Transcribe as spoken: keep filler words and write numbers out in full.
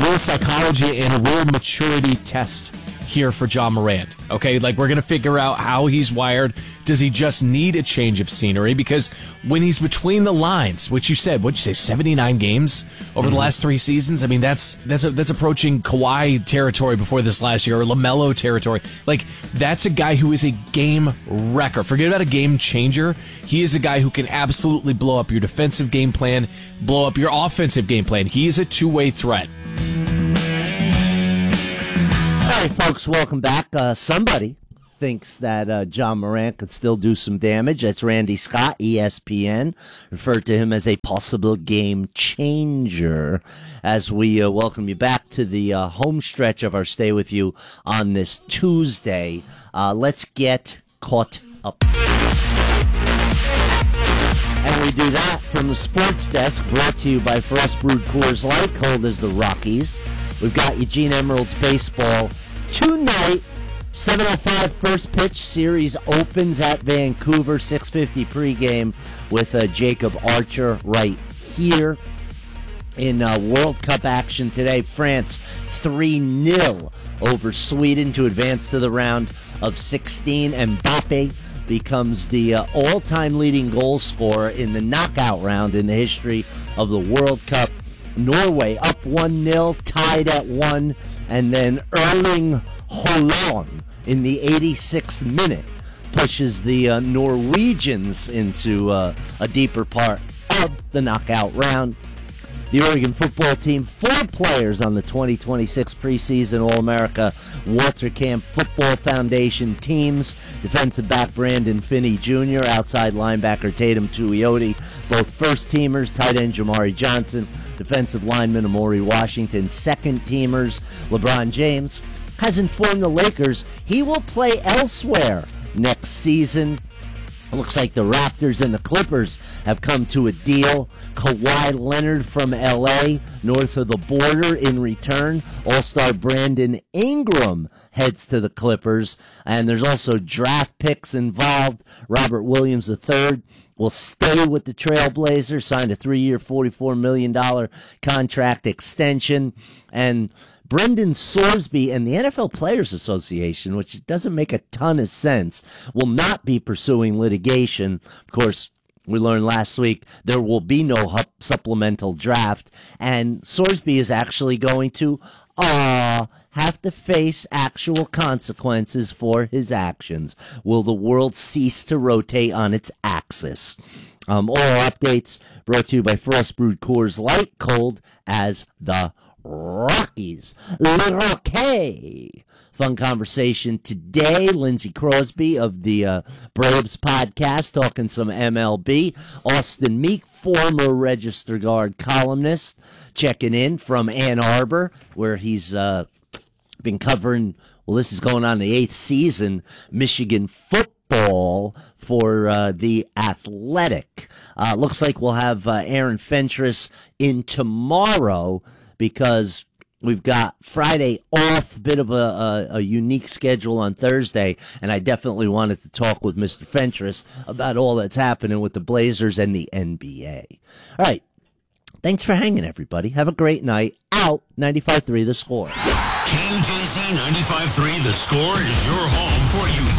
real psychology and a real maturity test here for Ja Morant. Okay, like we're going to figure out how he's wired. Does he just need a change of scenery? Because when he's between the lines, which you said, what'd you say, seventy-nine games over mm-hmm. the last three seasons? I mean, that's that's a, that's approaching Kawhi territory before this last year, or LaMelo territory. Like, that's a guy who is a game wrecker. Forget about a game changer. He is a guy who can absolutely blow up your defensive game plan, blow up your offensive game plan. He is a two-way threat. All right, folks, welcome back. Uh, somebody thinks that uh, Ja Morant could still do some damage. That's Randy Scott, E S P N, referred to him as a possible game changer. As we uh, welcome you back to the uh, home stretch of our stay with you on this Tuesday, uh, let's get caught up. And we do that from the sports desk, brought to you by Frost Brewed Coors Light, cold as the Rockies. We've got Eugene Emeralds baseball tonight. seven oh five first pitch. Series opens at Vancouver. six fifty pregame with uh, Jacob Archer right here. In uh, World Cup action today, France three nil over Sweden to advance to the round of sixteen. Mbappe becomes the uh, all-time leading goal scorer in the knockout round in the history of the World Cup. Norway up one nil, tied at one, and then Erling Haaland in the eighty-sixth minute pushes the uh, Norwegians into uh, a deeper part of the knockout round. The Oregon football team, four players on the twenty twenty-six preseason All-America Walter Camp Football Foundation teams. Defensive back Brandon Finney Junior, outside linebacker Tatum Tuioti, both first-teamers, tight end Jamari Johnson, defensive lineman Amori Washington, second-teamers. LeBron James has informed the Lakers he will play elsewhere next season. Looks like the Raptors and the Clippers have come to a deal. Kawhi Leonard from L A, north of the border, in return. All-star Brandon Ingram heads to the Clippers. And there's also draft picks involved. Robert Williams the third will stay with the Trailblazers, signed a three-year, forty-four million dollars contract extension. And Brendan Sorsby and the N F L Players Association, which doesn't make a ton of sense, will not be pursuing litigation. Of course, we learned last week there will be no hu- supplemental draft, and Sorsby is actually going to uh, have to face actual consequences for his actions. Will the world cease to rotate on its axis? Um, all updates brought to you by Frost Brewed Coors Light, cold as the Rockies. Le Rocket. Fun conversation today. Lindsey Crosby of the uh, Braves podcast talking some M L B. Austin Meek, former Register Guard columnist, checking in from Ann Arbor, where he's uh, been covering, well, this is going on the eighth season, Michigan football for uh, The Athletic. Uh, looks like we'll have uh, Aaron Fentress in tomorrow, because we've got Friday off, bit of a, a, a unique schedule on Thursday, and I definitely wanted to talk with Mister Fentress about all that's happening with the Blazers and the N B A. All right. Thanks for hanging, everybody. Have a great night. Out, ninety-five three The Score. K J Z ninety-five three The Score is your home for